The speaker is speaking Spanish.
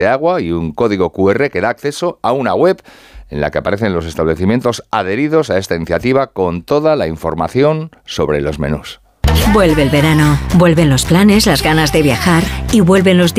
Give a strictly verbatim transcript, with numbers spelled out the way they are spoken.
de agua y un código cu erre que da acceso a una web en la que aparecen los establecimientos adheridos a esta iniciativa con toda la información sobre los menús. Vuelve el verano, vuelven los planes, las ganas de viajar y vuelven los días